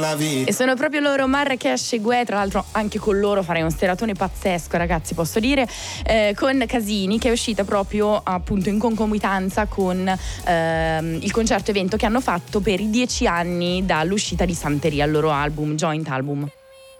E sono proprio loro, Marracash e Guè. Tra l'altro anche con loro farei un seratone pazzesco, ragazzi, posso dire, con Casini, che è uscita proprio appunto in concomitanza con il concerto evento che hanno fatto per i 10 anni dall'uscita di Santeria, il loro album, joint album.